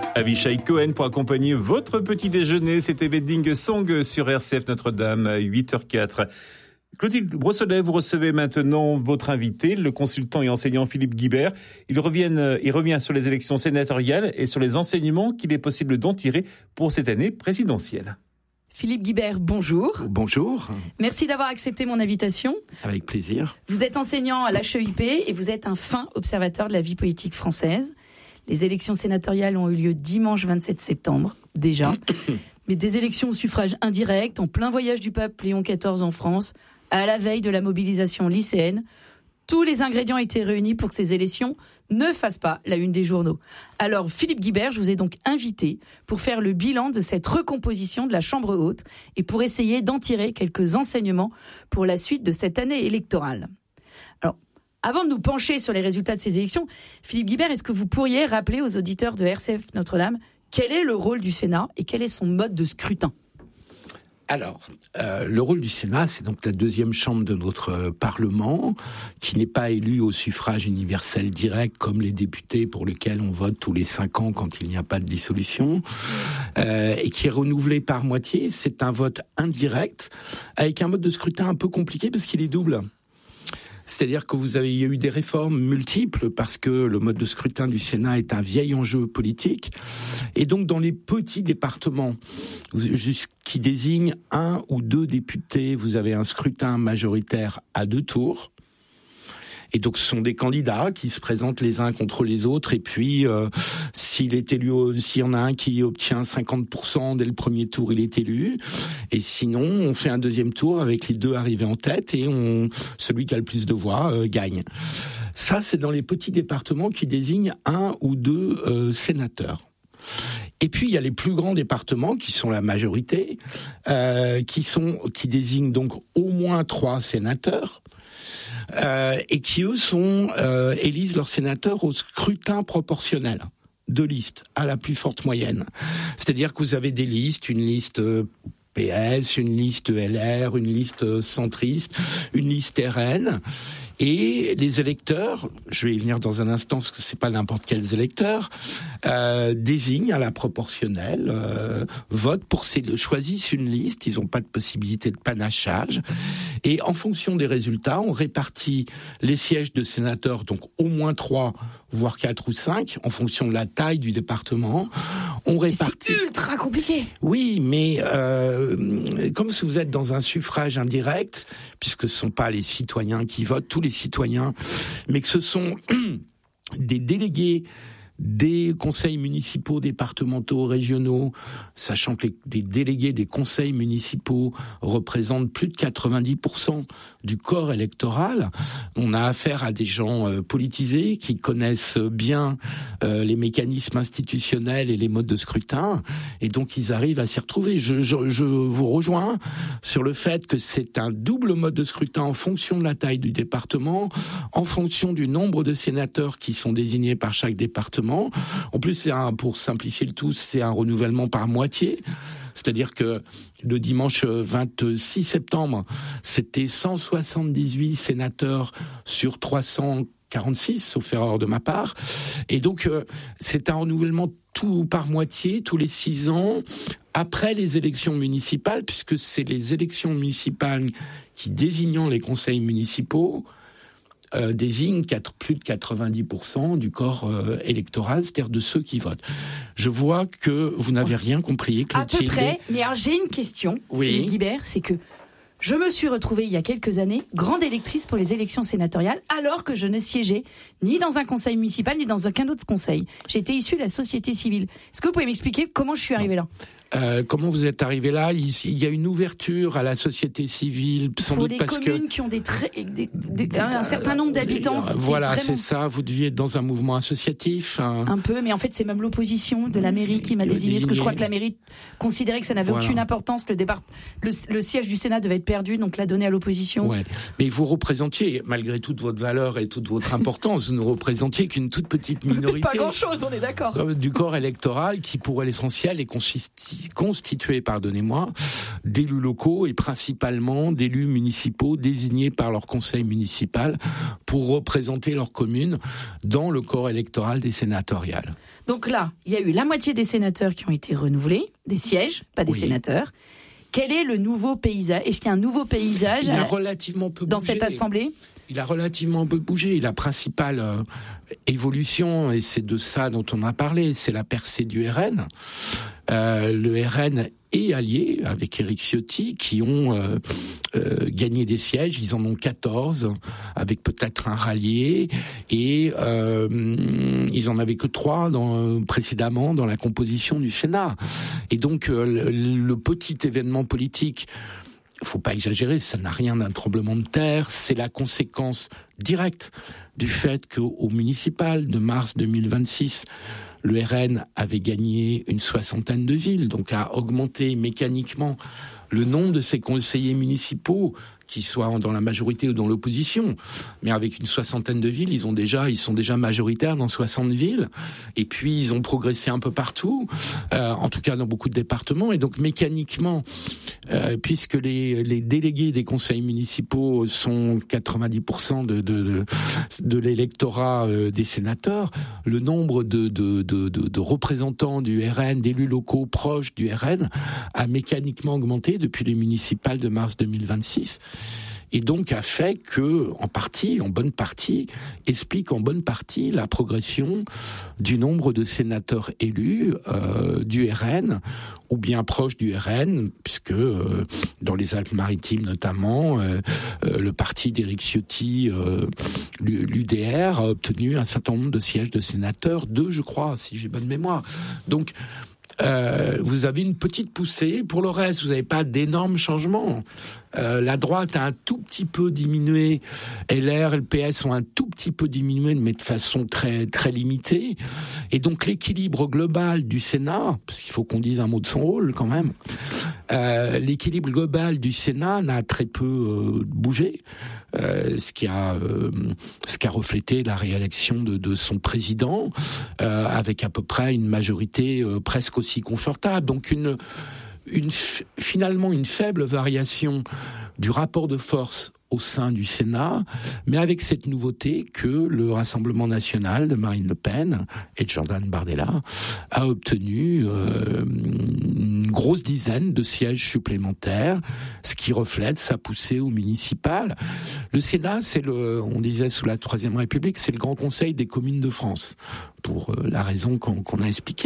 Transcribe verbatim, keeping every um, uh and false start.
Avishai Cohen pour accompagner votre petit déjeuner. C'était Wedding Song sur R C F Notre-Dame à huit heures quatre. Clotilde Brossolet, vous recevez maintenant votre invité, le consultant et enseignant Philippe Guibert. Il revient, il revient sur les élections sénatoriales et sur les enseignements qu'il est possible d'en tirer pour cette année présidentielle. Philippe Guibert, bonjour. Bonjour. Merci d'avoir accepté mon invitation. Avec plaisir. Vous êtes enseignant à l'H E I P et vous êtes un fin observateur de la vie politique française. Les élections sénatoriales ont eu lieu dimanche vingt-sept septembre, déjà. Mais des élections au suffrage indirect, en plein voyage du pape Léon quatorze en France, à la veille de la mobilisation lycéenne. Tous les ingrédients étaient réunis pour que ces élections ne fassent pas la une des journaux. Alors, Philippe Guibert, je vous ai donc invité pour faire le bilan de cette recomposition de la Chambre haute et pour essayer d'en tirer quelques enseignements pour la suite de cette année électorale. Alors, avant de nous pencher sur les résultats de ces élections, Philippe Guibert, est-ce que vous pourriez rappeler aux auditeurs de R C F Notre-Dame quel est le rôle du Sénat et quel est son mode de scrutin ? Alors, euh, le rôle du Sénat, c'est donc la deuxième chambre de notre euh, Parlement, qui n'est pas élue au suffrage universel direct comme les députés pour lesquels on vote tous les cinq ans quand il n'y a pas de dissolution, euh, et qui est renouvelé par moitié. C'est un vote indirect avec un mode de scrutin un peu compliqué parce qu'il est double. C'est-à-dire que vous avez, il y a eu des réformes multiples parce que le mode de scrutin du Sénat est un vieil enjeu politique. Et donc, dans les petits départements qui désignent un ou deux députés, vous avez un scrutin majoritaire à deux tours. Et donc, ce sont des candidats qui se présentent les uns contre les autres. Et puis, euh, s'il est élu, s'il y en a un qui obtient cinquante pour cent dès le premier tour, il est élu. Et sinon, on fait un deuxième tour avec les deux arrivés en tête et on, celui qui a le plus de voix euh, gagne. Ça, c'est dans les petits départements qui désignent un ou deux euh, sénateurs. Et puis il y a les plus grands départements qui sont la majorité, euh, qui sont qui désignent donc au moins trois sénateurs. Euh, et qui, eux, sont euh, élisent leurs sénateurs au scrutin proportionnel de listes, à la plus forte moyenne. C'est-à-dire que vous avez des listes, une liste P S, une liste L R, une liste centriste, une liste R N, et les électeurs, je vais y venir dans un instant parce que c'est pas n'importe quels électeurs, euh, désignent à la proportionnelle, euh, votent pour ces, choisissent une liste, ils n'ont pas de possibilité de panachage, et en fonction des résultats, on répartit les sièges de sénateurs, donc au moins trois, voire quatre ou cinq, en fonction de la taille du département. On répartit. C'est ultra compliqué. Oui, mais euh, comme si vous êtes dans un suffrage indirect, puisque ce ne sont pas les citoyens qui votent, tous les citoyens, mais que ce sont des délégués des conseils municipaux, départementaux, régionaux, sachant que les, les délégués des conseils municipaux représentent plus de quatre-vingt-dix pour cent du corps électoral. On a affaire à des gens euh, politisés qui connaissent bien euh, les mécanismes institutionnels et les modes de scrutin, et donc ils arrivent à s'y retrouver. Je, je, je vous rejoins sur le fait que c'est un double mode de scrutin en fonction de la taille du département, en fonction du nombre de sénateurs qui sont désignés par chaque département. En plus, c'est un, pour simplifier le tout, c'est un renouvellement par moitié. C'est-à-dire que le dimanche vingt-six septembre, c'était cent soixante-dix-huit sénateurs sur trois cent quarante-six, sauf erreur de ma part. Et donc, euh, c'est un renouvellement tout par moitié, tous les six ans, après les élections municipales, puisque c'est les élections municipales qui, désignant les conseils municipaux, Euh, désigne quatre, plus de quatre-vingt-dix pour cent du corps euh, électoral, c'est-à-dire de ceux qui votent. Je vois que vous n'avez rien compris, Clotilde. À peu près, mais alors j'ai une question, oui. Philippe Guibert, c'est que je me suis retrouvée il y a quelques années grande électrice pour les élections sénatoriales, alors que je ne siégeais ni dans un conseil municipal, ni dans aucun autre conseil. J'étais issue de la société civile. Est-ce que vous pouvez m'expliquer comment je suis arrivée là ? Euh, comment vous êtes arrivé là ? il, il y a une ouverture à la société civile, sans pour doute les parce communes que qui ont des, tra- des, des un certain nombre d'habitants. Euh, voilà, vraiment... c'est ça. Vous deviez être dans un mouvement associatif. Un, un peu, mais en fait, c'est même l'opposition de la mairie qui m'a qui désigné, parce que je crois que la mairie considérait que ça n'avait voilà. aucune importance. Le, départ... le, le siège du Sénat devait être perdu, donc l'a donné à l'opposition. Ouais. Mais vous représentiez, malgré toute votre valeur et toute votre importance, vous ne représentiez qu'une toute petite minorité. Pas grand-chose, on est d'accord. Du corps électoral qui, pour l'essentiel, est constitu- constitué, pardonnez-moi, d'élus locaux et principalement d'élus municipaux désignés par leur conseil municipal pour représenter leur commune dans le corps électoral des sénatoriales. Donc là, il y a eu la moitié des sénateurs qui ont été renouvelés, des sièges, pas des oui. sénateurs. Quel est le nouveau paysage ? Est-ce qu'il y a un nouveau paysage Il a relativement peu dans bougé. cette assemblée ? Il a relativement peu bougé. La principale euh, évolution, et c'est de ça dont on a parlé, c'est la percée du R N. Euh, le R N est allié avec Éric Ciotti, qui ont euh, euh, gagné des sièges. Ils en ont quatorze, avec peut-être un rallié. Et euh, ils en avaient que trois dans, précédemment dans la composition du Sénat. Et donc, euh, le, le petit événement politique... Il ne faut pas exagérer, ça n'a rien d'un tremblement de terre, c'est la conséquence directe du fait qu'au municipal de mars deux mille vingt-six, le R N avait gagné une soixantaine de villes, donc a augmenté mécaniquement le nombre de ses conseillers municipaux, qu'ils soient dans la majorité ou dans l'opposition. Mais avec une soixantaine de villes, ils ont déjà, ils sont déjà majoritaires dans soixante villes. Et puis, ils ont progressé un peu partout, euh, en tout cas dans beaucoup de départements. Et donc, mécaniquement, euh, puisque les, les délégués des conseils municipaux sont quatre-vingt-dix pour cent de, de, de, de l'électorat euh, des sénateurs, le nombre de, de, de, de, de représentants du R N, d'élus locaux proches du R N, a mécaniquement augmenté depuis les municipales de mars deux mille vingt-six. Et donc a fait que, en partie, en bonne partie, explique en bonne partie la progression du nombre de sénateurs élus euh, du R N, ou bien proches du R N, puisque euh, dans les Alpes-Maritimes notamment, euh, euh, le parti d'Éric Ciotti, euh, l'U D R, a obtenu un certain nombre de sièges de sénateurs, deux je crois, si j'ai bonne mémoire. Donc, Euh, vous avez une petite poussée. Pour le reste, vous n'avez pas d'énormes changements. Euh, la droite a un tout petit peu diminué. L R, L P S ont un tout petit peu diminué, mais de façon très très limitée. Et donc l'équilibre global du Sénat, parce qu'il faut qu'on dise un mot de son rôle quand même, euh, l'équilibre global du Sénat n'a très peu euh, bougé. Euh, ce qui a euh, ce qui a reflété la réélection de, de son président, euh, avec à peu près une majorité euh, presque aussi confortable. Donc une une finalement une faible variation du rapport de force au sein du Sénat, mais avec cette nouveauté que le Rassemblement national de Marine Le Pen et de Jordan Bardella a obtenu euh, une grosse dizaine de sièges supplémentaires, ce qui reflète sa poussée au municipal. Le Sénat, c'est le, on disait sous la Troisième République, c'est le Grand Conseil des communes de France, pour la raison qu'on, qu'on a expliquée.